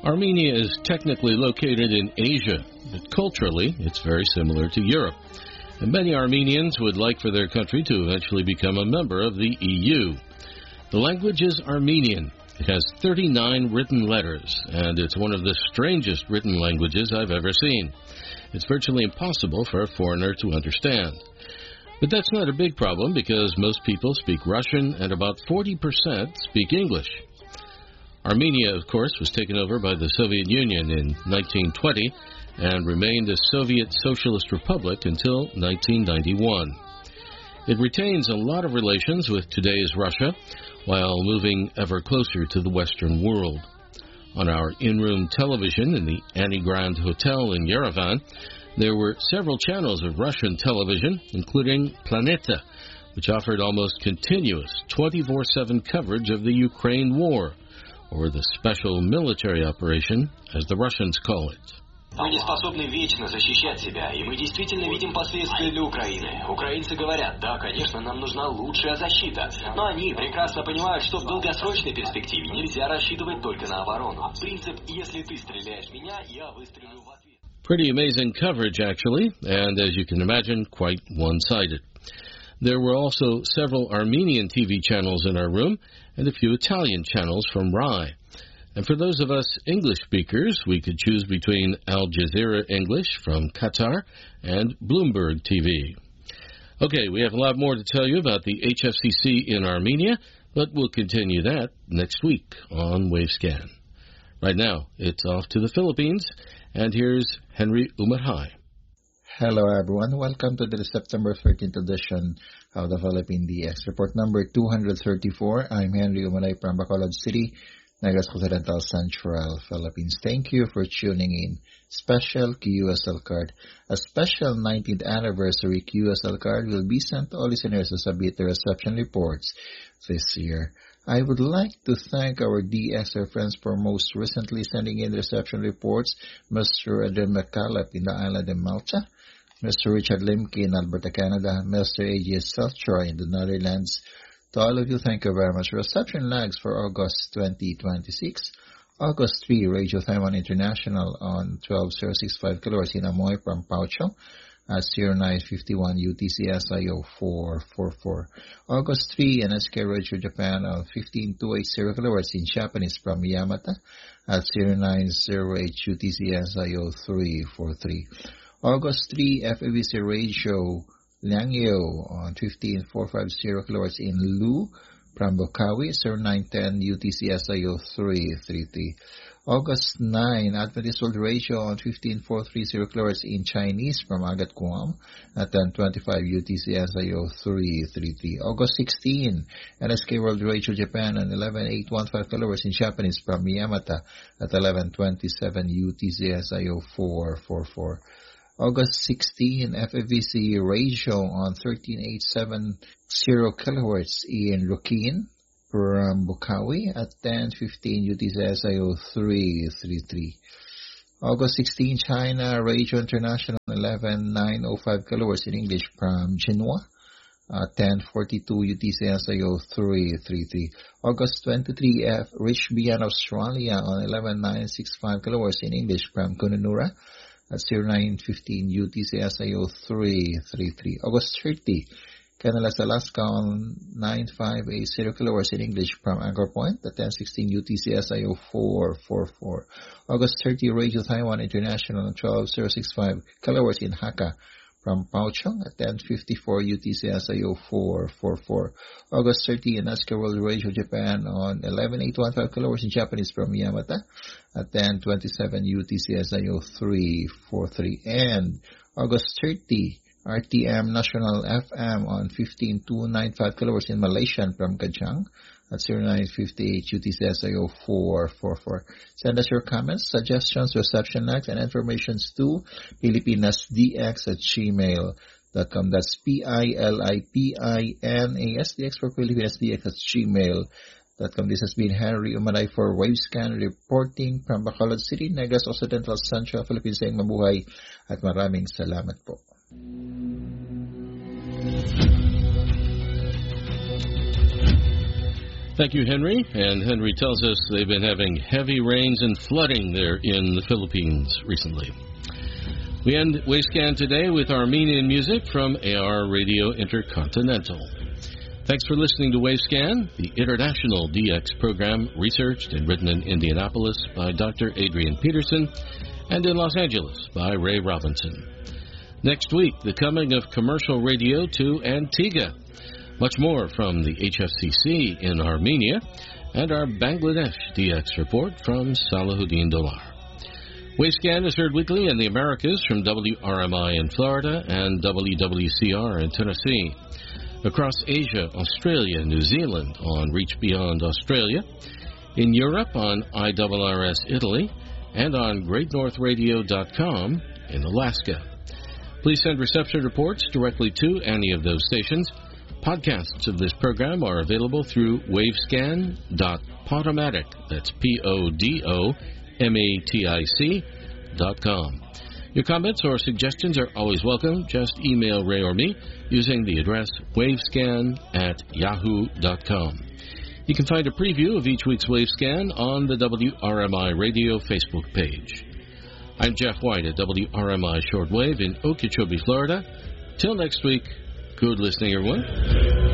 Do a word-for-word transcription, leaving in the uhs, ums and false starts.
Armenia is technically located in Asia, but culturally it's very similar to Europe. And many Armenians would like for their country to eventually become a member of the E U. The language is Armenian. It has thirty-nine written letters, and it's one of the strangest written languages I've ever seen. It's virtually impossible for a foreigner to understand. But that's not a big problem because most people speak Russian and about forty percent speak English. Armenia, of course, was taken over by the Soviet Union in nineteen twenty and remained a Soviet Socialist Republic until nineteen ninety-one. It retains a lot of relations with today's Russia while moving ever closer to the Western world. On our in-room television in the Annie Grand Hotel in Yerevan, there were several channels of Russian television, including Planeta, which offered almost continuous twenty-four seven coverage of the Ukraine war, or the special military operation, as the Russians call it. Мы не способны вечно защищать себя, и мы действительно видим последствия для Украины. Украинцы говорят, да, конечно, нам нужна лучшая защита, но они прекрасно понимают, что в долгосрочной перспективе нельзя рассчитывать только на оборону. Принцип «если ты стреляешь в меня, я выстрелю в ответ». Pretty amazing coverage, actually, and as you can imagine, quite one-sided. There were also several Armenian T V channels in our room and a few Italian channels from R A I. And for those of us English speakers, we could choose between Al Jazeera English from Qatar and Bloomberg T V. Okay, we have a lot more to tell you about the H F C C in Armenia, but we'll continue that next week on Wavescan. Right now, it's off to the Philippines, and here's Henry Umarhai. Hello everyone, welcome to the September thirteenth edition of the Philippine D X. Report number two hundred thirty-four. I'm Henry Umarhai from Bacolod City, Negros Occidental, Central Philippines. Thank you for tuning in. Special Q S L card. A special nineteenth anniversary Q S L card will be sent to all listeners who submit their reception reports this year. I would like to thank our D X R friends for most recently sending in reception reports, Mister Adrian McCallop in the island of Malta, Mister Richard Limke in Alberta, Canada, Mister A J Seltroy in the Netherlands. To all of you, thank you very much. Reception lags for August twenty twenty-six. August third, Radio Taiwan International on twelve oh sixty-five kilohertz in Amoy from Paucho at zero nine fifty-one U T C S I O four forty-four. August third, N S K Radio Japan on fifteen two eighty kilohertz in Japanese from Yamata at zero nine zero eight U T C S I O three forty-three. August third, F A B C Radio Liangyo on fifteen four fifty kilohertz in Lu from Bokawi, zero nine ten U T C S I O three thirty-three. August ninth, Adventist World Radio on fifteen four thirty kilohertz in Chinese from Agat Guam at ten twenty-five U T C S I O three thirty-three. August sixteenth, N S K World Radio Japan on eleven eight fifteen kilohertz in Japanese from Miyamata at eleven twenty-seven U T C S I O four forty-four. August sixteenth, F A B C Radio on thirteen eight seventy kilohertz in Rokin from Bukawi at ten fifteen U T C S I O three thirty-three. August sixteenth, China Radio International eleven nine oh five kilohertz in English from Genoa at ten forty-two U T C S I O three thirty-three. August twenty-third, F Richmond, Australia on eleven nine sixty-five kilohertz in English from Kununura at zero nine fifteen U T C S I O three thirty-three. August thirtieth, Canales, Alaska on nine five eighty kilohertz in English from Anchor Point at ten sixteen U T C S I O four forty-four. August thirtieth, Radio Taiwan International on twelve oh sixty-five kilohertz in Hakka from Pauchong at ten fifty-four U T C S I O four forty-four. August thirtieth, N S K World Radio Japan on eleven eight fifteen kilohertz in Japanese from Yamata at ten twenty-seven U T C S I O three forty-three. And August thirtieth, R T M National F M on fifteen two ninety-five kilohertz in Malaysian from Kajang at zero nine fifty-eight U T C S I O four forty-four. Send us your comments, suggestions, reception lags, and informations to pilipinasdx at gmail dot com. That's P I L I P I N A S D X for pilipinasdx at gmail dot com. This has been Henry Umarhai for Wavescan reporting from Bacolod City, Negros Occidental, Central Philippines. Saying mabuhay at maraming salamat po. Thank you, Henry. And Henry tells us they've been having heavy rains and flooding there in the Philippines recently. We end Wavescan today with Armenian music from A R Radio Intercontinental. Thanks for listening to Wavescan, the international D X program researched and written in Indianapolis by Doctor Adrian Peterson and in Los Angeles by Ray Robinson. Next week, the coming of commercial radio to Antigua. Much more from the H F C C in Armenia and our Bangladesh D X report from Salahuddin Dolar. Wavescan is heard weekly in the Americas from W R M I in Florida and W W C R in Tennessee. Across Asia, Australia, New Zealand on Reach Beyond Australia. In Europe on I R R S Italy and on great north radio dot com in Alaska. Please send reception reports directly to any of those stations. Podcasts of this program are available through wavescan dot podomatic, that's P O D O M A T I C dot com. Your comments or suggestions are always welcome. Just email Ray or me using the address wavescan at yahoo dot com. You can find a preview of each week's Wavescan on the W R M I Radio Facebook page. I'm Jeff White at W R M I Shortwave in Okeechobee, Florida. Till next week, good listening, everyone.